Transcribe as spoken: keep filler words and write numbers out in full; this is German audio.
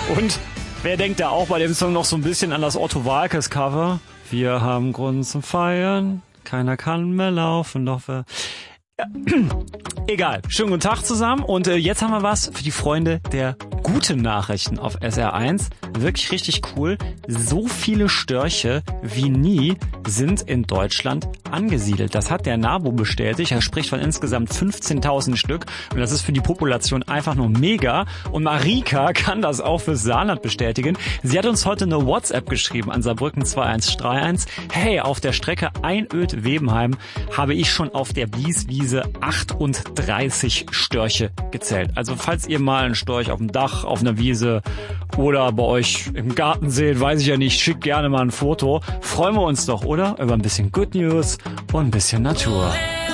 Und wer denkt da auch bei dem Song noch so ein bisschen an das Otto Waalkes Cover? Wir haben Grund zum Feiern, keiner kann mehr laufen, doch wir... Ja. Egal, schönen guten Tag zusammen und äh, jetzt haben wir was für die Freunde der guten Nachrichten auf S R eins. Wirklich richtig cool. So viele Störche wie nie sind in Deutschland angesiedelt. Das hat der NABU bestätigt. Er spricht von insgesamt fünfzehntausend Stück und das ist für die Population einfach nur mega. Und Marika kann das auch fürs Saarland bestätigen. Sie hat uns heute eine WhatsApp geschrieben an Saarbrücken zwei eins drei eins. Hey, auf der Strecke Einöd-Webenheim habe ich schon auf der Blieswiese achtunddreißig Störche gezählt. Also falls ihr mal einen Storch auf dem Dach, auf einer Wiese oder bei euch im Garten seht, weiß ich ja nicht, schickt gerne mal ein Foto. Freuen wir uns doch, oder? Über ein bisschen Good News und ein bisschen Natur.